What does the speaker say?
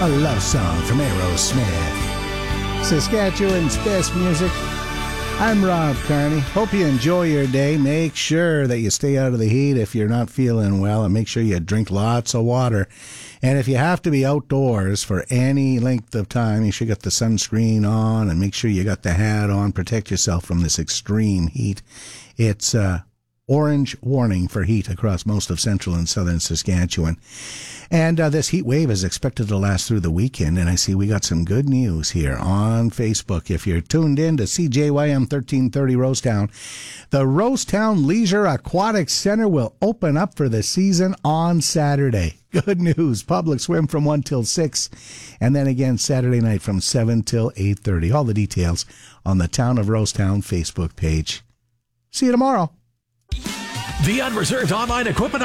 A love song from Aerosmith. Saskatchewan's best music. I'm Rob Carney. Hope you enjoy your day. Make sure that you stay out of the heat if you're not feeling well, and make sure you drink lots of water. And if you have to be outdoors for any length of time, you should get the sunscreen on and make sure you got the hat on. Protect yourself from this extreme heat. It's orange warning for heat across most of central and southern Saskatchewan. And this heat wave is expected to last through the weekend, and I see we got some good news here on Facebook. If you're tuned in to CJYM 1330 Rosetown, the Rosetown Leisure Aquatic Center will open up for the season on Saturday. Good news. Public swim from 1 till 6, and then again Saturday night from 7 till 8:30. All the details on the Town of Rosetown Facebook page. See you tomorrow. The Unreserved Online Equipment